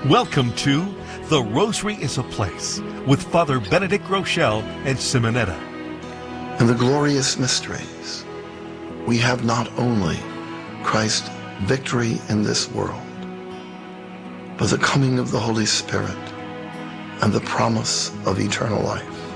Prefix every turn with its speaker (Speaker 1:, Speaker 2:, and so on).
Speaker 1: Welcome to The Rosary is a Place with Father Benedict Groeschel and Simonetta.
Speaker 2: In the glorious mysteries, we have not only Christ's victory in this world, but the coming of the Holy Spirit and the promise of eternal life.